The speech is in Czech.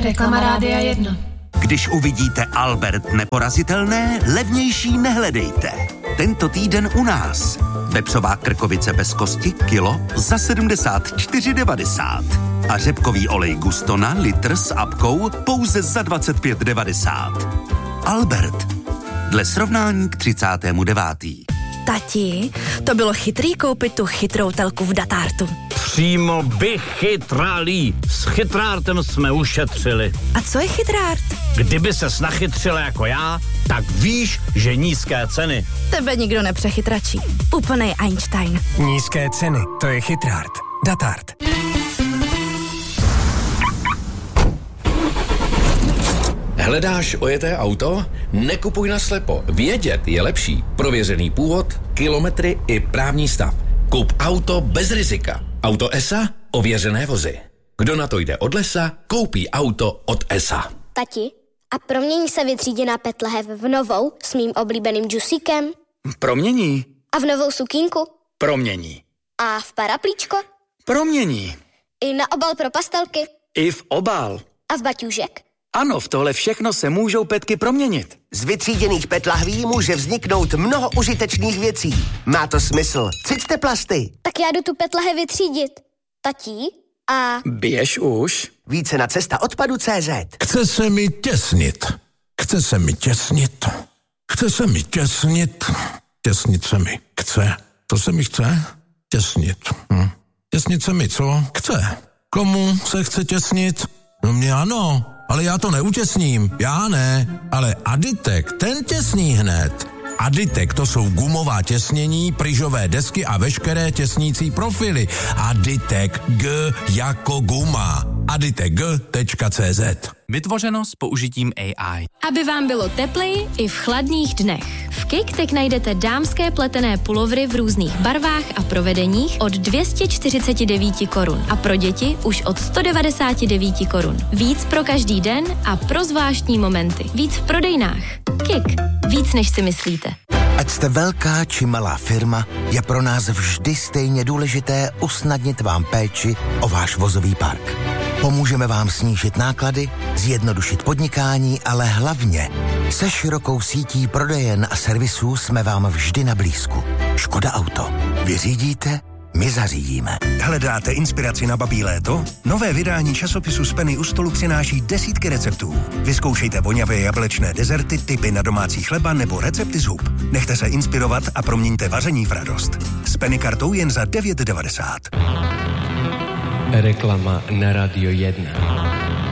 Reklama Rádia 1. Když uvidíte Albert neporazitelné, levnější nehledejte. Tento týden u nás. Vepřová krkovice bez kosti kilo za 74,90. A řepkový olej Gustona litr s apkou pouze za 25,90. Albert. Dle srovnání k 39. Tati, to bylo chytrý koupit tu chytrou telku v Datartu. Přímo vychytralý. S chytrártem jsme ušetřili. A co je chytrárt? Kdyby ses nachytřila jako já, tak víš, že nízké ceny. Tebe nikdo nepřechytračí. Úplnej Einstein. Nízké ceny, to je chytrárt. Datart. Hledáš ojeté auto? Nekupuj naslepo. Vědět je lepší. Prověřený původ, kilometry i právní stav. Kup auto bez rizika. Auto ESA? Ověřené vozy. Kdo na to jde od lesa, koupí auto od ESA. Tati, a promění se vytříděná petlahev v novou s mým oblíbeným džusíkem? Promění. A v novou sukínku? Promění. A v paraplíčko? Promění. I na obal pro pastelky? I v obal. A v baťůžek? Ano, v tohle všechno se můžou petky proměnit. Z vytříděných PET lahví může vzniknout mnoho užitečných věcí. Má to smysl. Ciťte plasty. Tak já jdu tu PET lahev vytřídit. Tatí? A... Běž už. Více na cestaodpadu.cz. Chce se mi těsnit. Chce se mi těsnit. Chce se mi těsnit. Těsnit se mi chce. Co se mi chce? Těsnit. Těsnit se mi co? Chce. Komu se chce těsnit? No mě ano. Ale já to neutěsním, já ne, ale Aditek, ten těsní hned. Aditek, to jsou gumová těsnění, pryžové desky a veškeré těsnící profily. Aditek, G jako guma. aditek.cz. Vytvořeno s použitím AI. Aby vám bylo tepleji i v chladných dnech. V Kik najdete dámské pletené pulovry v různých barvách a provedeních od 249 korun a pro děti už od 199 korun. Víc pro každý den a pro zvláštní momenty. Víc v prodejnách. Kik. Víc než si myslíte. Ať jste velká či malá firma, je pro nás vždy stejně důležité usnadnit vám péči o váš vozový park. Pomůžeme vám snížit náklady, zjednodušit podnikání, ale hlavně se širokou sítí prodejen a servisů jsme vám vždy na blízku. Škoda Auto. Vyřídíte? My zařídíme. Hledáte inspiraci na babí léto? Nové vydání časopisu Z Penny u stolu přináší desítky receptů. Vyzkoušejte voňavé jablečné dezerty, tipy na domácí chleba nebo recepty z hub. Nechte se inspirovat a proměňte vaření v radost. S Penny kartou jen za 9,90. Reklama na Radio 1.